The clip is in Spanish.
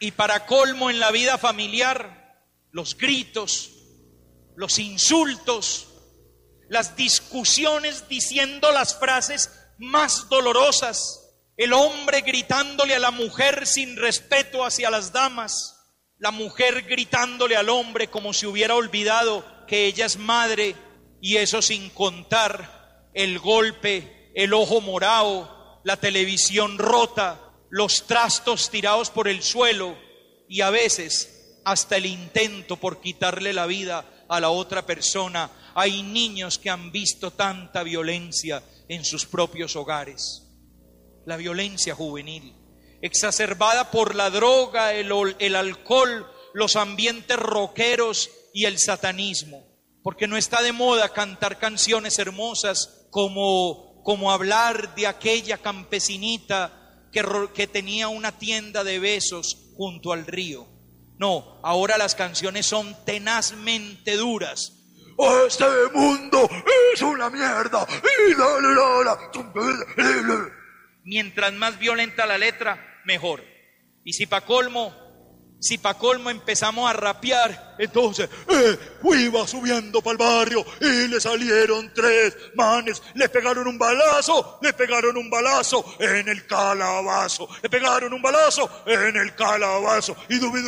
Y para colmo, en la vida familiar, los gritos, los insultos, las discusiones diciendo las frases más dolorosas, el hombre gritándole a la mujer sin respeto hacia las damas, la mujer gritándole al hombre como si hubiera olvidado que ella es madre, y eso sin contar el golpe, el ojo morado, la televisión rota, los trastos tirados por el suelo y a veces hasta el intento por quitarle la vida a la otra persona. Hay niños que han visto tanta violencia en sus propios hogares. La violencia juvenil, exacerbada por la droga, el alcohol, los ambientes rockeros y el satanismo. Porque no está de moda cantar canciones hermosas como hablar de aquella campesinita que tenía una tienda de besos junto al río. No, ahora las canciones son tenazmente duras. Este mundo es una mierda. Mientras más violenta la letra, mejor. Y si pa' colmo empezamos a rapear, entonces iba subiendo para el barrio y le salieron 3 manes, le pegaron un balazo en el calabazo, le pegaron un balazo en el calabazo y